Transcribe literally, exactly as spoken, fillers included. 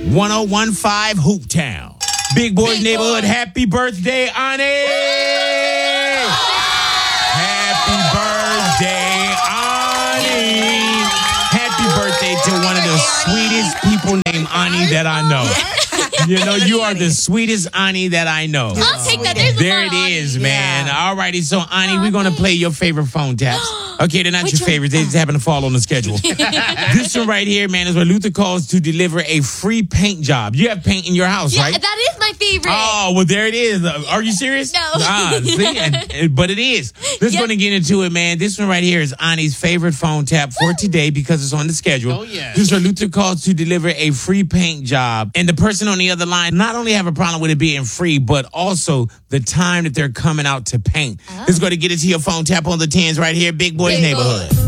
one oh one five Hoop Town. Big Boys Big Neighborhood. Boy. Happy birthday, Ani! Happy birthday, Ani! Happy birthday to one of the sweetest people named Ani that I know. You know, you are the sweetest Ani that I know. I'll take that. There's There a it lot, is, Ani. man. Yeah. All righty. So, Ani, Aw, we're going to thanks. play your favorite phone taps. Okay, they're not Which your one? favorites. They just happen to fall on the schedule. This one right here, man, is where Luther calls to deliver a free paint job. You have paint in your house, Yeah, right? that is my favorite. Oh, well, there it is. Uh, Are you serious? No. Ah, see? And- and- but it is. Let's Yep. go and get into it, man. This one right here is Ani's favorite phone tap for today because it's on the schedule. Oh, yeah. This is where Luther calls to deliver a free paint job. And the person on the other line not only have a problem with it being free, but also the time that they're coming out to paint. Oh. Let's go to get it to your phone tap on the tens right here. Big Boys Big Neighborhood. Boys.